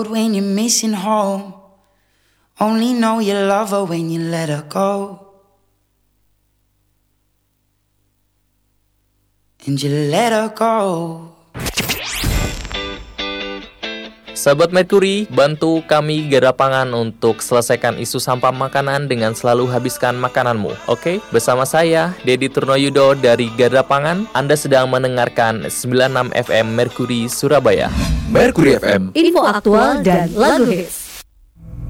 road when you're missing home. Only know you love her when you let her go. And you let her go. Sahabat Mercury, bantu kami Garda Pangan untuk selesaikan isu sampah makanan dengan selalu habiskan makananmu. Oke? Bersama saya, Dedi Turnoyudo dari Garda Pangan, Anda sedang mendengarkan 96 FM Mercury Surabaya. Mercury FM, info aktual dan lagu hits.